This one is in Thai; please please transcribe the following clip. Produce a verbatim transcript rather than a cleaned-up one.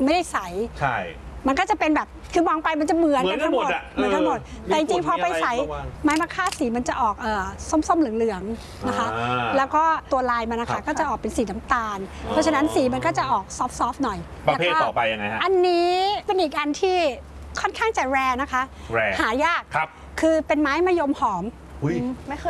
ไม่ได้ใสใช่มันก็จะเป็นแบบคือมองไปมันจะเหมือนกันทั้งหมดเหมือนทั้งหมดแต่จริงๆพอไปใสไม้มะค่าสีมันจะออกเอ่อส้มๆเหลืองๆนะคะแล้วก็ตัวลายมันนะคะก็จะออกเป็นสีน้ำตาลเพราะฉะนั้นสีมันก็จะออกซอฟต์ๆหน่อยประเภทต่อไปยังไงฮะอันนี้เป็นอีกอันที่ค่อนข้างจะแรร์นะคะหายากคือเป็นไม้มะยมหอมไม่เคย